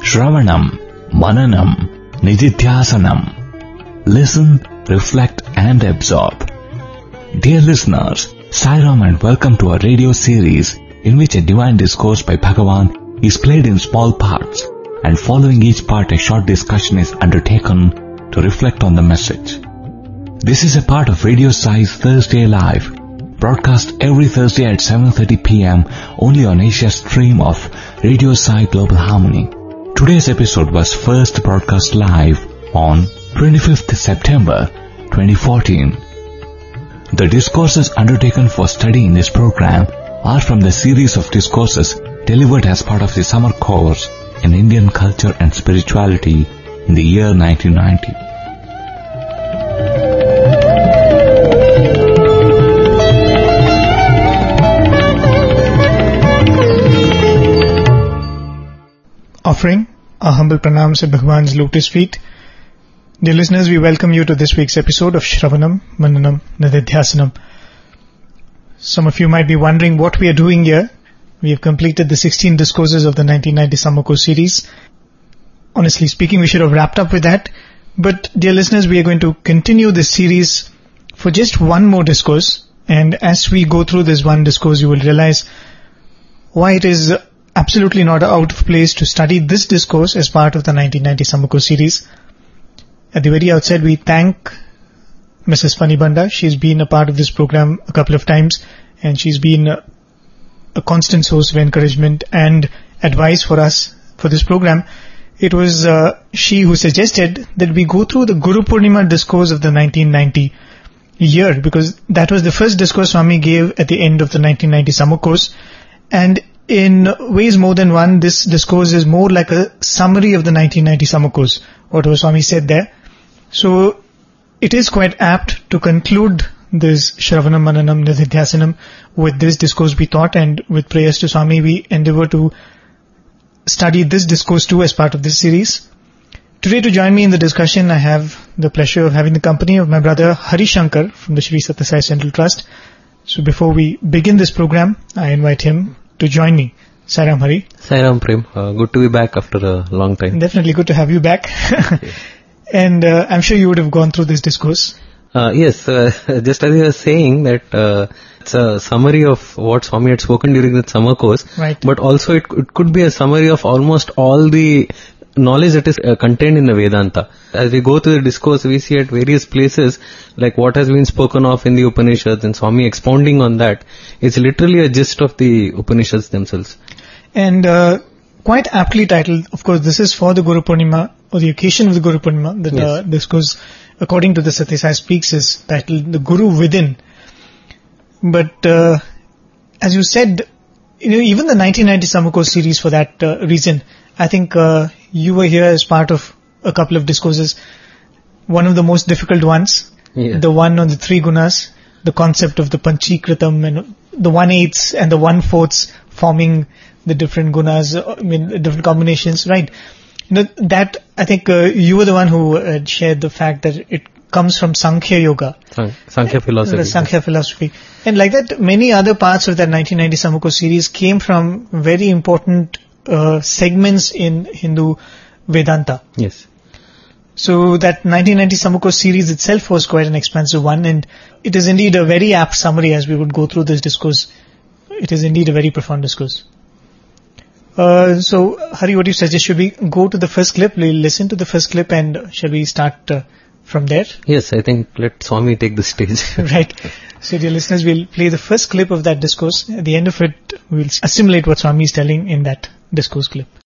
Shravanam, Mananam, Nididhyasanam. Listen, reflect and absorb. Dear listeners, Sai Ram and welcome to a radio series in which a divine discourse by Bhagavan is played in small parts, and following each part a short discussion is undertaken to reflect on the message. This is a part of Radio Sai's Thursday Live, broadcast every Thursday at 7:30 p.m. only on Asia stream of Radio Sai Global Harmony. Today's episode was first broadcast live on 25th September 2014. The discourses undertaken for study in this program are from the series of discourses delivered as part of the summer course in Indian Culture and Spirituality in the year 1990. Offering our humble pranams at Bhagwan's lotus feet. Dear listeners, we welcome you to this week's episode of Shravanam, Mananam, Nididhyasanam. Some of you might be wondering what we are doing here. We have completed the 16 discourses of the 1990 summer course series. Honestly speaking, we should have wrapped up with that. But dear listeners, we are going to continue this series for just one more discourse. And as we go through this one discourse, you will realize why it is absolutely not out of place to study this discourse as part of the 1990 summer course series. At the very outset, we thank Mrs. Fanny Banda. She's been a part of this program a couple of times, and she's been a constant source of encouragement and advice for us for this program. It was she who suggested that we go through the Guru Purnima discourse of the 1990 year, because that was the first discourse Swami gave at the end of the 1990 summer course. And in ways more than one, this discourse is more like a summary of the 1990 summer course, whatever Swami said there. So it is quite apt to conclude this Shravanam, Mananam, Nididhyasanam with this discourse we thought, and with prayers to Swami we endeavor to study this discourse too as part of this series. Today, to join me in the discussion, I have the pleasure of having the company of my brother Hari Shankar from the Sri Sathya Sai Central Trust. So before we begin this program, I invite him to join me. Sai Ram, Hari. Sai Ram, Prem. Good to be back after a long time. Definitely good to have you back. And I'm sure you would have gone through this discourse. Yes, just as you were saying that it's a summary of what Swami had spoken during the summer course. Right. But also it could be a summary of almost all the knowledge that is contained in the Vedanta. As we go through the discourse, we see at various places, like what has been spoken of in the Upanishads and Swami expounding on that. It's literally a gist of the Upanishads themselves. And quite aptly titled, of course, this is for the Guru Purnima, or the occasion of the Guru Purnima. The discourse, according to the Sathya Sai Speaks, is titled The Guru Within. But as you said, even the 1990 summer course series, for that reason, I think you were here as part of a couple of discourses. One of the most difficult ones, the one on the three gunas, the concept of the Panchikritam and the 1/8 and the 1/4 forming the different gunas, different combinations, right? That, I think you were the one who shared the fact that it comes from Sankhya Yoga. Sankhya philosophy. Sankhya philosophy. And like that, many other parts of that 1990 summer course series came from very important segments in Hindu Vedanta. Yes. So that 1990 summer course series itself was quite an expansive one, and it is indeed a very apt summary as we would go through this discourse. It is indeed a very profound discourse. So, Hari, what do you suggest? Should we go to the first clip? We'll listen to the first clip, and shall we start from there? Yes, I think let Swami take the stage. Right. So, dear listeners, we'll play the first clip of that discourse. At the end of it, we'll assimilate what Swami is telling in that discourse clip.